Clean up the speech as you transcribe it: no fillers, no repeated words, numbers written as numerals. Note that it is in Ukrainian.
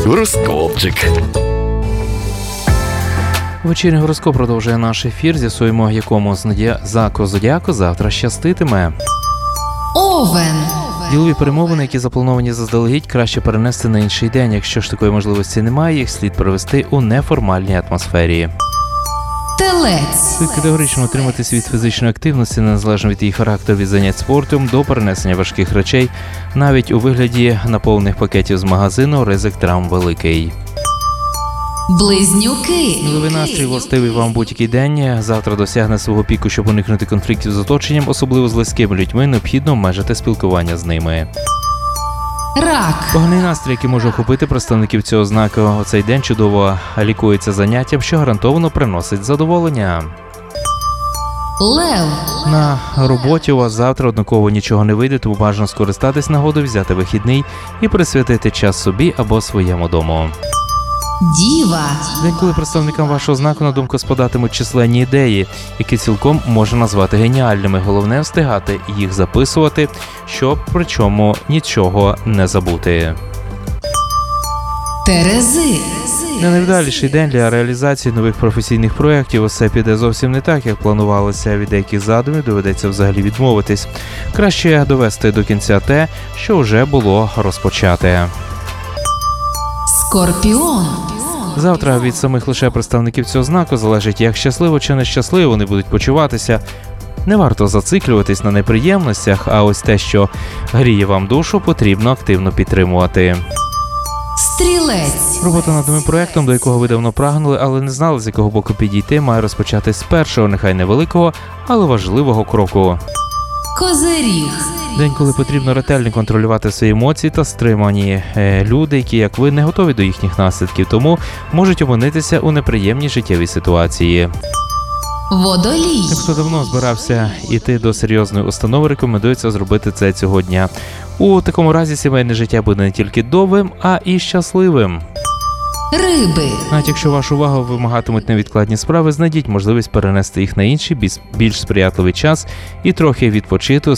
Гороскопчик. Вечірній гороскоп продовжує наш ефір. З'ясуємо, якому знаку зодіаку завтра щаститиме. Овен. Ділові перемовини, які заплановані заздалегідь, краще перенести на інший день. Якщо ж такої можливості немає, їх слід провести у неформальній атмосфері. Телець. Слід категорично утриматись від фізичної активності, незалежно від її характеру, від занять спортом до перенесення важких речей. Навіть у вигляді наповнених пакетів з магазину ризик травм великий. Близнюки. Діловий настрій властивий вам будь-який день. Завтра досягне свого піку, щоб уникнути конфліктів з оточенням, особливо з близькими людьми, необхідно обмежити спілкування з ними. Рак. Поганий настрій, який може охопити представників цього знаку, у цей день чудово лікується заняттям, що гарантовано приносить задоволення. Лев. На роботі у вас завтра однаково нічого не вийде, тому бажано скористатись нагодою, взяти вихідний і присвятити час собі або своєму дому. Діва. День, коли представникам вашого знаку на думку спадатимуть численні ідеї, які цілком можна назвати геніальними. Головне встигати їх записувати, щоб причому нічого не забути. Терези. Не найвдаліший день для реалізації нових професійних проєктів. Усе піде зовсім не так, як планувалося. Від деяких задумів доведеться взагалі відмовитись. Краще довести до кінця те, що вже було розпочате. Скорпіон. Завтра від самих лише представників цього знаку залежить, як щасливо чи нещасливо вони будуть почуватися. Не варто зациклюватись на неприємностях, а ось те, що гріє вам душу, потрібно активно підтримувати. Стрілець. Робота над новим проєктом, до якого ви давно прагнули, але не знали, з якого боку підійти, має розпочатись з першого, нехай невеликого, але важливого кроку. Козиріг. День, коли потрібно ретельно контролювати свої емоції та стримані люди, які, як ви, не готові до їхніх наслідків, тому можуть опинитися у неприємній життєвій ситуації. Водолій. Тим, хто давно збирався йти до серйозної установи, рекомендується зробити це цього дня. У такому разі сімейне життя буде не тільки довгим, а і щасливим. Риби. Навіть якщо вашу увагу вимагатимуть невідкладні справи, знайдіть можливість перенести їх на інший, більш сприятливий час і трохи відпочити